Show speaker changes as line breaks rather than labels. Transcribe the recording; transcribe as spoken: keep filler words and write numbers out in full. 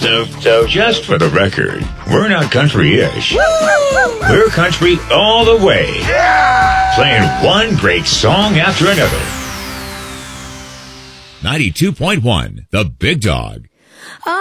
So, so just for the record, we're not country-ish. We're country all the way. Yeah! Playing one great song after another.
ninety-two point one, The Big Dog.